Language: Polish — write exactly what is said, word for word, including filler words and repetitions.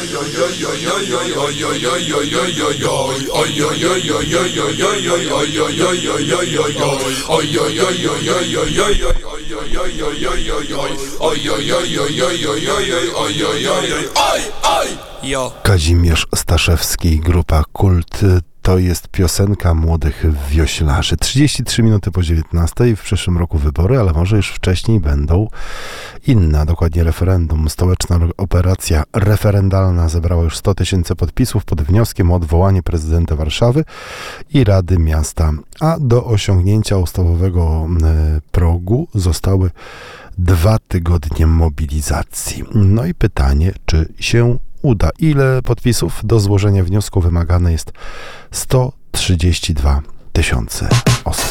Kazimierz Staszewski, grupa Kult. To jest piosenka młodych wioślarzy. trzydzieści trzy minuty po dziewiętnastej, w przyszłym roku wybory, ale może już wcześniej będą inne, dokładnie referendum. Stołeczna operacja referendalna zebrała już sto tysięcy podpisów pod wnioskiem o odwołanie prezydenta Warszawy i Rady Miasta, a do osiągnięcia ustawowego progu zostały dwa tygodnie mobilizacji. No i pytanie, czy się uda. Ile podpisów do złożenia wniosku wymagane jest? sto trzydzieści dwa tysiące osób.